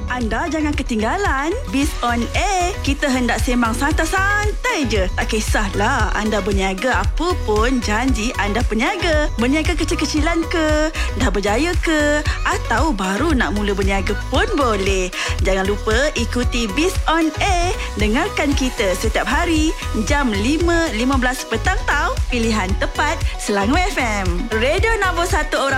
Anda jangan ketinggalan. Biz on Air. Kita hendak sembang santai-santai je. Tak kisahlah anda berniaga apa pun, janji anda peniaga. Berniaga kecil-kecilan ke, dah berjaya ke, atau baru nak mula berniaga pun boleh. Jangan lupa ikuti Biz on Air. Dengarkan kita setiap hari jam 5.15 petang tau. Pilihan tepat Selangor FM. Radio nombor 1 orang